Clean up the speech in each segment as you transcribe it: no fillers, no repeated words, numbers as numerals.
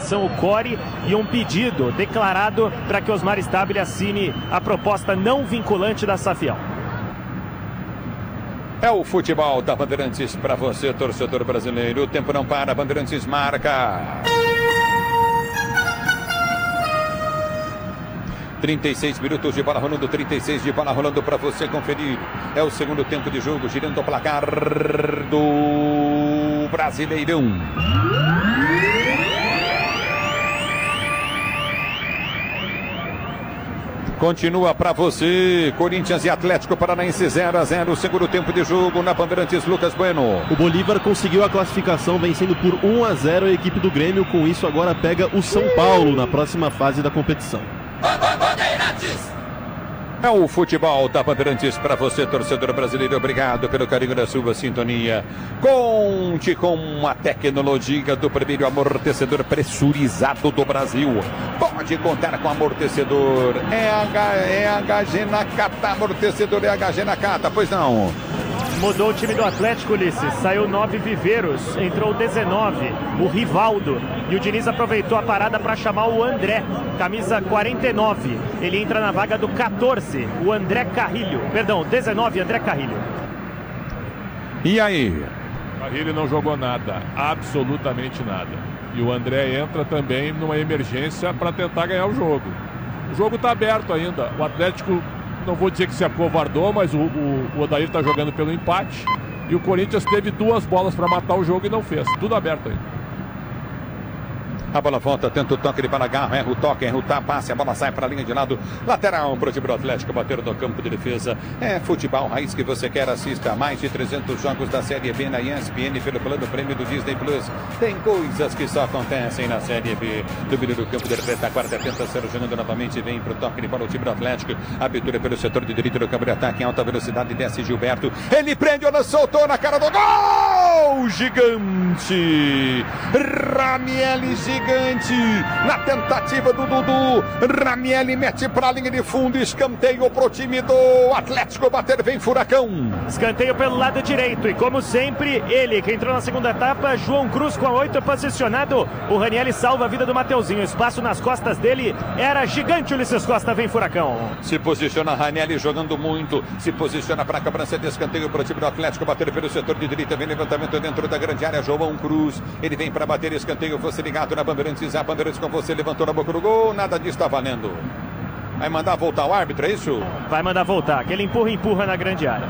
competição, o CORE, e um pedido declarado para que Osmar Stabile assine a proposta não vinculante da Safiel. É o futebol da Bandeirantes para você, torcedor brasileiro. O tempo não para, Bandeirantes marca. 36 minutos de bola rolando, 36 de bola rolando para você conferir. É o segundo tempo de jogo, girando o placar do Brasileirão. Continua para você, Corinthians e Atlético Paranaense 0-0, segundo tempo de jogo na Bandeirantes, Lucas Bueno. O Bolívar conseguiu a classificação vencendo por 1-0 a equipe do Grêmio, com isso agora pega o São Paulo na próxima fase da competição. É o futebol da Bandeirantes para você, torcedor brasileiro. Obrigado pelo carinho da sua sintonia. Conte com a tecnologia do primeiro amortecedor pressurizado do Brasil. Pode contar com amortecedor. É HG Nakata, amortecedor é HG Nakata, pois não? Mudou o time do Atlético, Ulisses. Saiu 9 Viveiros, entrou 19, o Rivaldo. E o Diniz aproveitou a parada para chamar o André, camisa 49. Ele entra na vaga do 14, o André Carrilho. Perdão, 19, André Carrilho. E aí? Carrilho não jogou nada, absolutamente nada. E o André entra também numa emergência para tentar ganhar o jogo. O jogo está aberto ainda. O Atlético, não vou dizer que se acovardou, mas o Odair está jogando pelo empate. E o Corinthians teve 2 bolas para matar o jogo e não fez. Tudo aberto ainda. A bola volta, tenta o toque de Balagarro, erra o toque, erra o passe, a bola sai para a linha de lado, lateral para o time do Atlético, bater no campo de defesa. É futebol raiz que você quer, assista a mais de 300 jogos da Série B na ESPN pelo plano prêmio do Disney Plus. Tem coisas que só acontecem na Série B. Domínio do campo de retaguarda, tenta ser jogando novamente, vem para o toque de bola o time do Atlético, abertura pelo setor de direito do campo de ataque, em alta velocidade, desce Gilberto, ele prende, olha, soltou na cara do gol! Gigante! Ramieli gigante na tentativa do Dudu. Ramieli mete para a linha de fundo, escanteio para o time do Atlético bater, vem Furacão. Escanteio pelo lado direito e, como sempre, ele que entrou na segunda etapa, João Cruz com a 8 posicionado. O Ranieri salva a vida do Mateuzinho, o espaço nas costas dele era gigante. Ulisses Costa, vem Furacão. Se posiciona Ranieri jogando muito, se posiciona para a cobrança de escanteio para o time do Atlético bater pelo setor de direita, vem levantamento dentro da grande área, João Cruz, ele vem para bater escanteio, você ligado na Bandeirantes, a Bandeirantes com você, levantou na boca do gol, nada disso está valendo. Vai mandar voltar o árbitro, é isso? Vai mandar voltar, aquele empurra na grande área.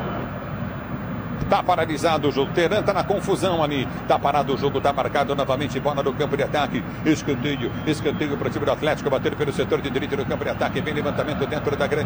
Tá paralisado o jogo, Teran tá na confusão ali, tá parado o jogo, tá marcado novamente, bola no campo de ataque, escanteio para o time do Atlético, bater pelo setor de direita no campo de ataque, vem levantamento dentro da grande